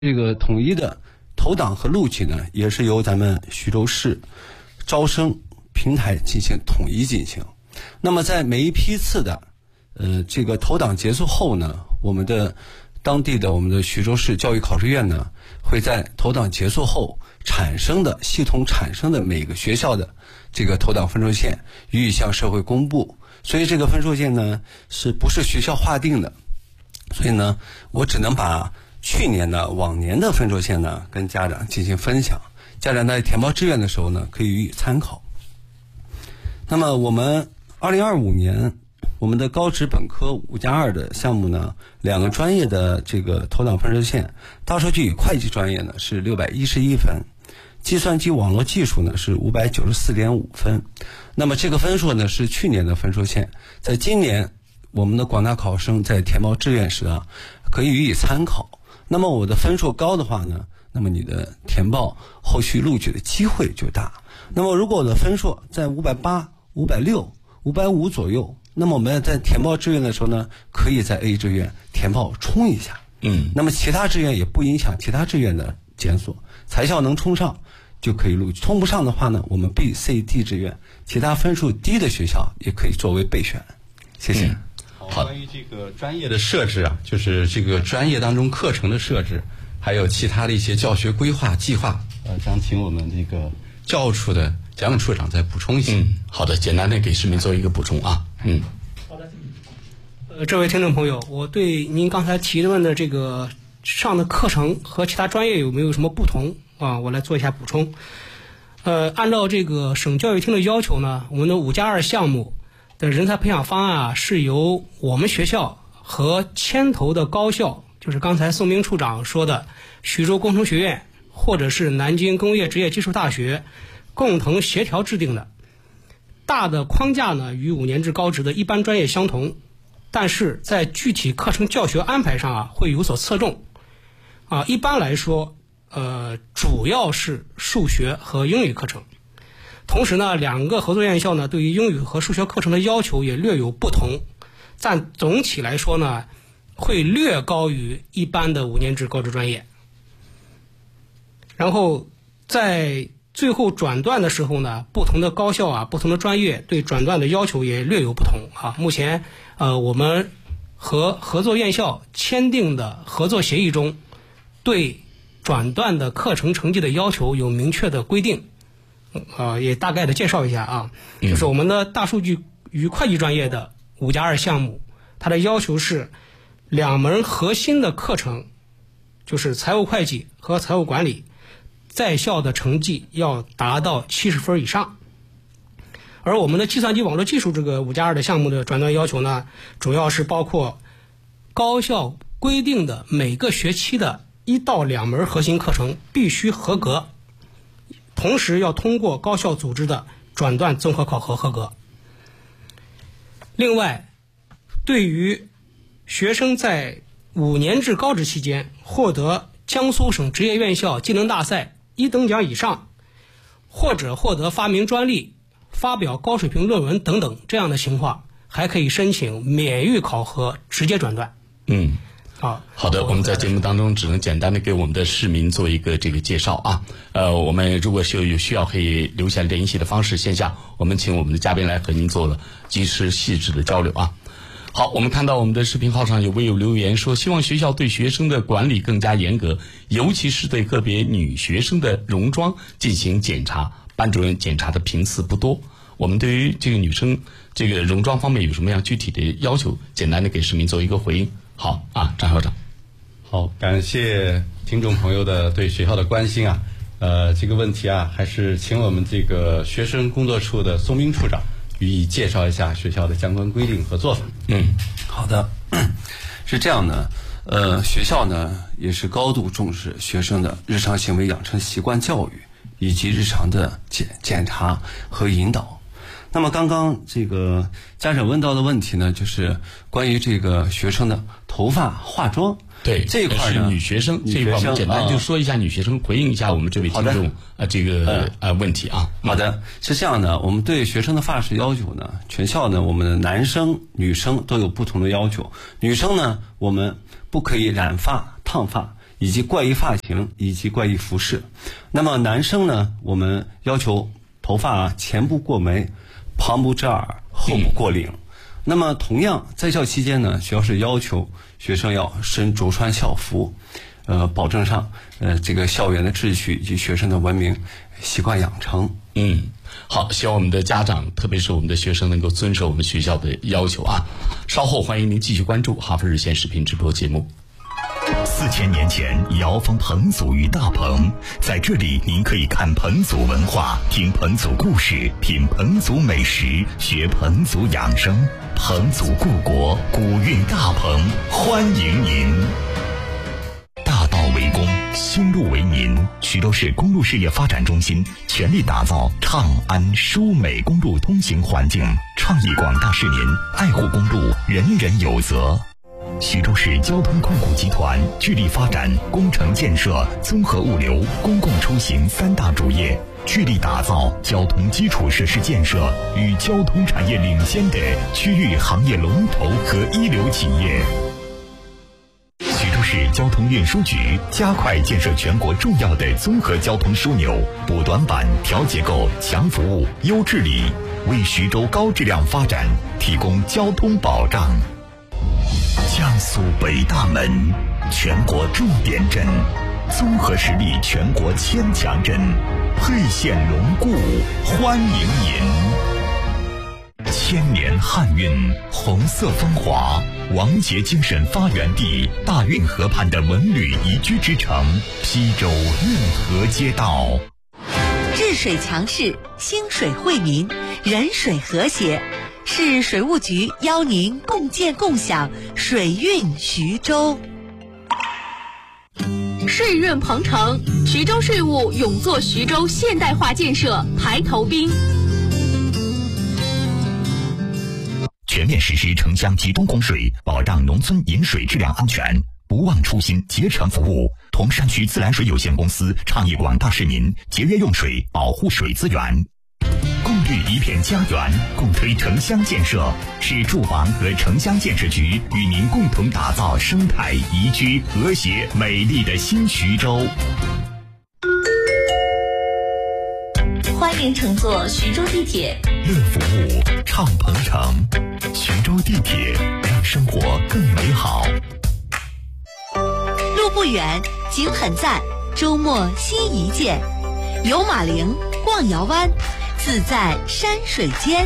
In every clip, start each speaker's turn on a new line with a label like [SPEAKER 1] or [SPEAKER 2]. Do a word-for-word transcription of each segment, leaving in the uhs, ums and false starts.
[SPEAKER 1] 这个统一的投档和录取呢，也是由咱们徐州市招生平台进行统一进行。那么在每一批次的呃这个投档结束后呢，我们的当地的我们的徐州市教育考试院呢，会在投档结束后产生的系统产生的每个学校的这个投档分数线予以向社会公布。所以这个分数线呢，是不是学校划定的？所以呢，我只能把去年的往年的分数线呢跟家长进行分享，家长在填报志愿的时候呢可以予以参考。那么我们二零二五年我们的高职本科五加二的项目呢，两个专业的这个投档分数线，大数据与会计专业呢是六百一十一分，计算机网络技术呢是五百九十四点五分。那么这个分数呢是去年的分数线，在今年我们的广大考生在填报志愿时啊，可以予以参考。那么我的分数高的话呢，那么你的填报后续录取的机会就大。那么如果我的分数在五百八、五百六、五百五左右，那么我们在填报志愿的时候呢，可以在 A 志愿填报冲一下。
[SPEAKER 2] 嗯，
[SPEAKER 1] 那么其他志愿也不影响其他志愿的检索，才校能冲上就可以录取，冲不上的话呢，我们 B、C、D 志愿其他分数低的学校也可以作为备选。谢谢。
[SPEAKER 2] 嗯好，关于这个专业的设置啊，就是这个专业当中课程的设置，还有其他的一些教学规划计划，呃，想请我们这个教务处的蒋勇处长再补充一些。嗯，好的，简单的给市民做一个补充啊。嗯，
[SPEAKER 3] 好的。呃，这位听众朋友，我对您刚才提问的这个上的课程和其他专业有没有什么不同啊？我来做一下补充。呃，按照这个省教育厅的要求呢，我们的五加二项目的人才培养方案啊，是由我们学校和牵头的高校，就是刚才宋明处长说的徐州工程学院或者是南京工业职业技术大学共同协调制定的。大的框架呢与五年制高职的一般专业相同，但是在具体课程教学安排上啊会有所侧重。啊，一般来说，呃，主要是数学和英语课程。同时呢，两个合作院校呢对于英语和数学课程的要求也略有不同，但总体来说呢，会略高于一般的五年制高职专业。然后在最后转段的时候呢，不同的高校啊、不同的专业对转段的要求也略有不同啊。目前呃，我们和合作院校签订的合作协议中，对转段的课程成绩的要求有明确的规定。呃，也大概的介绍一下啊，就是我们的大数据与会计专业的五加二项目，它的要求是两门核心的课程，就是财务会计和财务管理，在校的成绩要达到七十分以上。而我们的计算机网络技术这个五加二的项目的转段要求呢，主要是包括高校规定的每个学期的一到两门核心课程必须合格。同时要通过高校组织的转段综合考核合格。另外，对于学生在五年制高职期间获得江苏省职业院校技能大赛一等奖以上，或者获得发明专利、发表高水平论文等等这样的情况，还可以申请免预考核直接转段。
[SPEAKER 2] 嗯。
[SPEAKER 3] 好，
[SPEAKER 2] 好的，我们在节目当中只能简单的给我们的市民做一个这个介绍啊。呃，我们如果是有需要，可以留下联系的方式，线下我们请我们的嘉宾来和您做了及时细致的交流啊。好，我们看到我们的视频号上有位友留言说，希望学校对学生的管理更加严格，尤其是对个别女学生的戎装进行检查，班主任检查的频次不多。我们对于这个女生这个戎装方面有什么样具体的要求？简单的给市民做一个回应。好啊，张校长。
[SPEAKER 4] 好，感谢听众朋友的对学校的关心啊。呃，这个问题啊，还是请我们这个学生工作处的宋明处长予以介绍一下学校的相关规定和做法。
[SPEAKER 1] 嗯，好的，是这样的，呃，学校呢也是高度重视学生的日常行为养成习惯教育以及日常的检检查和引导。那么刚刚这个家长问到的问题呢，就是关于这个学生的头发化妆。
[SPEAKER 2] 对，
[SPEAKER 1] 这一块呢，
[SPEAKER 2] 是女学生这一块，我们简单就说一下女学生，回应一下我们这位听众啊这个呃问题啊。
[SPEAKER 1] 好的，是这样的，我们对学生的发饰要求呢，全校呢，我们的男生、女生都有不同的要求。女生呢，我们不可以染发、烫发， 以及怪异发型以及怪异服饰。那么男生呢，我们要求头发啊前不过眉，旁不遮耳，后不过领。那么同样在校期间呢，学校是要求学生要身着穿校服，呃，保证上呃这个校园的秩序以及学生的文明习惯养成。
[SPEAKER 2] 嗯，好，希望我们的家长，特别是我们的学生，能够遵守我们学校的要求啊。稍后欢迎您继续关注哈佛日线视频直播节目。
[SPEAKER 5] 四千年前，瑶峰彭祖与大鹏，在这里您可以看彭祖文化，听彭祖故事，品彭祖美食，学彭祖养生。彭祖故国，古韵大鹏，欢迎您。大道为公，新路为民。徐州市公路事业发展中心全力打造畅安舒美公路通行环境，倡议广大市民爱护公路，人人有责。徐州市交通控股集团致力发展工程建设、综合物流、公共出行三大主业，致力打造交通基础设施建设与交通产业领先的区域行业龙头和一流企业。徐州市交通运输局加快建设全国重要的综合交通枢纽，补短板、调结构、强服务、优治理，为徐州高质量发展提供交通保障。江苏北大门，全国重点镇，综合实力全国千强镇，沛县龙固欢迎您。千年汉韵，红色风华，王杰精神发源地，大运河畔的文旅宜居之城，邳州运河街道。
[SPEAKER 6] 治水强市，兴水惠民，人水和谐。市水务局邀您共建共享水运徐州。
[SPEAKER 7] 税运鹏程，徐州税务勇做徐州现代化建设排头兵。
[SPEAKER 5] 全面实施城乡集中供水，保障农村饮水质量安全，不忘初心，竭诚服务。同山区自来水有限公司倡议广大市民节约用水，保护水资源。共绿一片家园，共推城乡建设。市住房和城乡建设局与您共同打造生态宜居、和谐、美丽的新徐州。
[SPEAKER 6] 欢迎乘坐徐州地铁，
[SPEAKER 5] 乐服务，畅鹏程。徐州地铁，让生活更美好。
[SPEAKER 6] 路不远，景很赞，周末新一见。游马陵，逛瑶湾，自在山水间。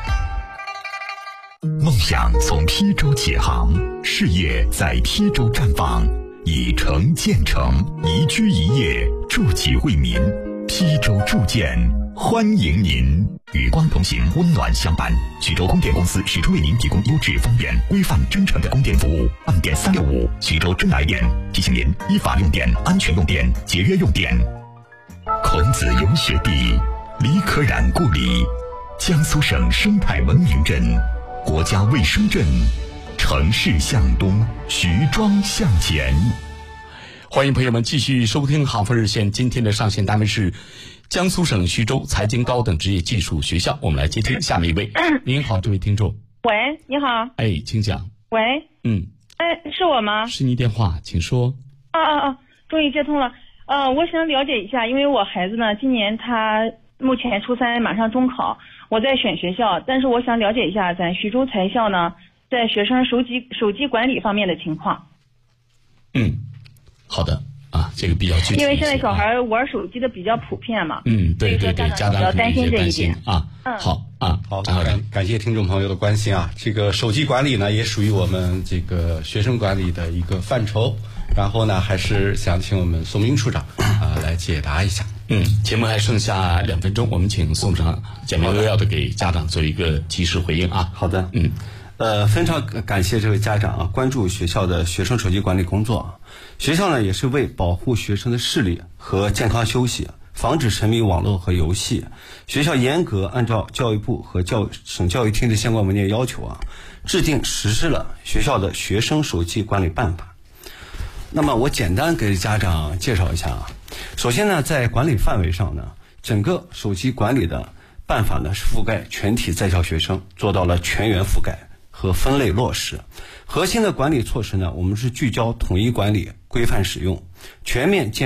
[SPEAKER 5] 梦想从邳州起航，事业在邳州绽放，以城建城，宜居宜业，筑己为民。邳州铸建欢迎您，与光同行，温暖相伴。徐州供电公司始终为您提供优质、方便、规范、真诚的供电服务。按电三六五，徐州真来电。提醒您依法用电，安全用电，节约用电。孔子游学地，李可染故里，江苏省生态文明镇，国家卫生镇，城市向东，徐庄向前。
[SPEAKER 2] 欢迎朋友们继续收听哈佛日线，今天的上线单位是江苏省徐州财经高等职业技术学校，我们来接听下面一位。您好，这位听众。
[SPEAKER 8] 喂，你好。
[SPEAKER 2] 哎，请讲。
[SPEAKER 8] 喂。
[SPEAKER 2] 嗯。
[SPEAKER 8] 哎，是我吗？
[SPEAKER 2] 是你电话，请说。
[SPEAKER 8] 啊啊啊！终于接通了。呃，我想了解一下，因为我孩子呢，今年他目前初三，马上中考，我在选学校，但是我想了解一下咱徐州财校呢，在学生手机手机管理方面的情况。
[SPEAKER 2] 嗯，好的啊，这个比较具体。
[SPEAKER 8] 因为现在小孩玩手机的比较普遍嘛。
[SPEAKER 2] 嗯，对对对，家长
[SPEAKER 8] 比较担心这一点
[SPEAKER 2] 啊。
[SPEAKER 8] 嗯，
[SPEAKER 2] 好啊，
[SPEAKER 4] 好，感感谢听众朋友的关心啊。这个手机管理呢，也属于我们这个学生管理的一个范畴。然后呢，还是想请我们宋明处长啊来解答一下。
[SPEAKER 2] 嗯，节目还剩下两分钟，我们请宋处长简明扼要的给家长做一个及时回应啊。
[SPEAKER 1] 好的，
[SPEAKER 2] 嗯，
[SPEAKER 1] 呃，非常感谢这位家长啊关注学校的学生手机管理工作。学校呢也是为保护学生的视力和健康休息，防止沉迷网络和游戏，学校严格按照教育部和教省教育厅的相关文件要求啊，制定实施了学校的学生手机管理办法。那么我简单给家长介绍一下啊。首先呢，在管理范围上呢，整个手机管理的办法呢是覆盖全体在校学生，做到了全员覆盖和分类落实。核心的管理措施呢，我们是聚焦统一管理、规范使用， 全面建